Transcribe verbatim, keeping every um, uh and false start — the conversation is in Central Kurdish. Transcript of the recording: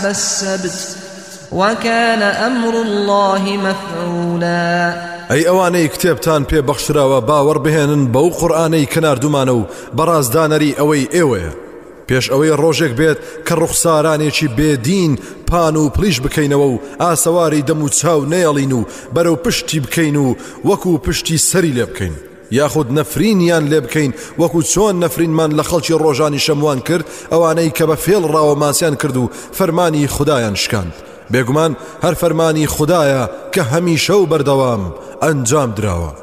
السبت وكان أمر الله مفعولا. ئەی ئەوانەی کتێبتان پێ بەخشراوە باوەڕ بهێنن بەو قورئانەی کە ناردومانە و بەڕازدانەری ئەوەی ئێوەیە پێش ئەوەی ڕۆژێک بێت کە ڕوخسارانێکی بێدین پان و پلیش بکەینەوە و ئاسەواری دەم و چاو نێڵین و بەرەو پشتی بکەین و وەکو پشتی سەری لێ بکەین یاخود نەفرینیان لێ بکەین وەکو چۆن نەفرینمان لە خەڵکی ڕۆژانی شەموان کرد ئەوانەی کە بە فێڵ ڕاوە ماسیان کرد و فەرمانی خودایان شکاند. بێگومان هەر فەرمانی خودایە کە هەمیشە و بەردەوام ئەنجام دراوە.